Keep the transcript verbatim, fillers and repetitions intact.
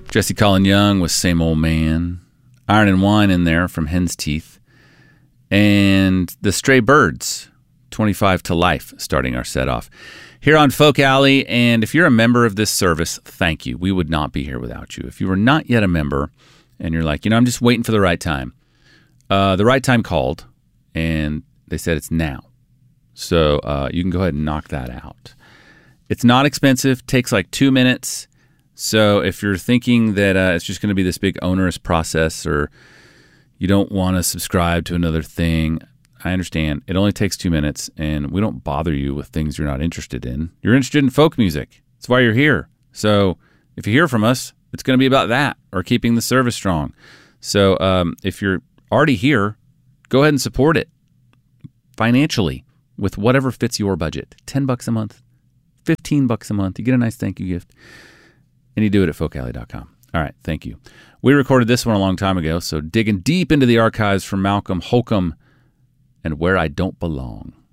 Jesse Colin Young with Same Old Man. Iron and Wine in there from Hen's Teeth. And the Stray Birds, twenty-five to Life, starting our set off here on Folk Alley. And if you're a member of this service, thank you. We would not be here without you. If you are not yet a member and you're like, you know, I'm just waiting for the right time. Uh, the right time called, and they said it's now. So uh, you can go ahead and knock that out. It's not expensive. Takes like two minutes. So if you're thinking that uh, it's just going to be this big onerous process, or you don't want to subscribe to another thing, I understand. It only takes two minutes, and we don't bother you with things you're not interested in. You're interested in folk music. That's why you're here. So if you hear from us, it's going to be about that or keeping the service strong. So um, if you're already here, go ahead and support it financially with whatever fits your budget. ten bucks a month, fifteen bucks a month. You get a nice thank you gift. And you do it at folk alley dot com. All right, thank you. We recorded this one a long time ago, so digging deep into the archives from Malcolm Holcomb and Where I Don't Belong.